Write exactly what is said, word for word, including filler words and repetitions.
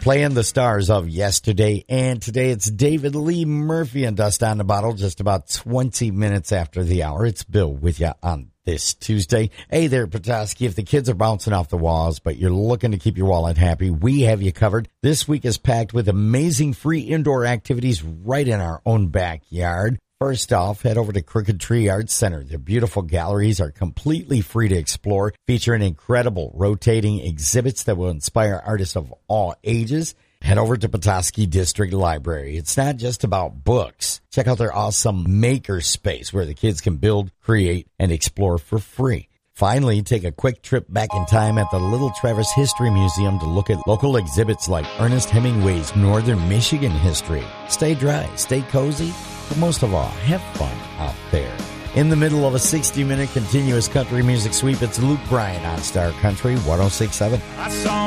Playing the stars of yesterday and today. It's David Lee Murphy and Dust on the Bottle, just about twenty minutes after the hour. It's Bill with you on this Tuesday. Hey there, Petoskey. If the kids are bouncing off the walls, but you're looking to keep your wallet happy, we have you covered. This week is packed with amazing free indoor activities right in our own backyard. First off, head over to Crooked Tree Arts Center. Their beautiful galleries are completely free to explore, featuring incredible rotating exhibits that will inspire artists of all ages. Head over to Petoskey District Library. It's not just about books. Check out their awesome maker space where the kids can build, create, and explore for free. Finally, take a quick trip back in time at the Little Traverse History Museum to look at local exhibits like Ernest Hemingway's Northern Michigan history. Stay dry, stay cozy, but most of all, have fun out there. In the middle of a sixty-minute continuous country music sweep, it's Luke Bryan on Star Country one oh six point seven.